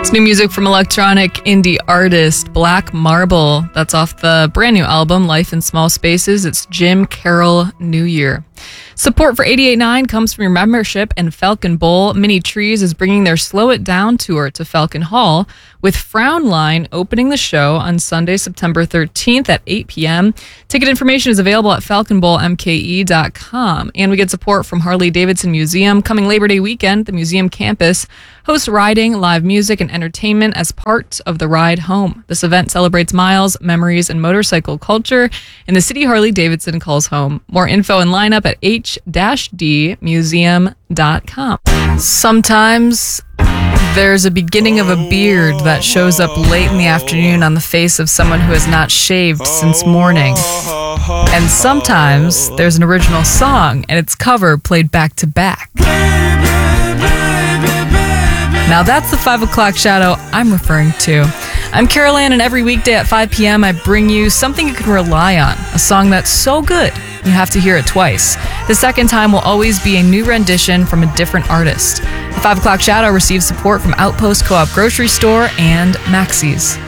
New music from electronic indie artist Black Marble. That's off the brand new album, Life in Small Spaces. It's Jim Carroll New Year. Support for 88.9 comes from your membership, and Falcon Bowl Mini Trees is bringing their Slow It Down tour to Falcon Hall, with Frownline opening the show on Sunday, September 13th at 8 p.m. Ticket information is available at falconbowlmke.com. And we get support from Harley-Davidson Museum. Coming Labor Day weekend, the museum campus hosts riding, live music, and entertainment as part of the Ride Home. This event celebrates miles, memories, and motorcycle culture in the city Harley-Davidson calls home. More info and lineup at h-dmuseum.com. Sometimes there's a beginning of a beard that shows up late in the afternoon on the face of someone who has not shaved since morning. And sometimes there's an original song and its cover played back to back. Now that's the 5 o'clock shadow I'm referring to. I'm Carol Ann, and every weekday at 5 p.m. I bring you something you can rely on, a song that's so good you have to hear it twice. The second time will always be a new rendition from a different artist. The 5 o'clock shadow receives support from Outpost Co-op Grocery Store and Maxey's.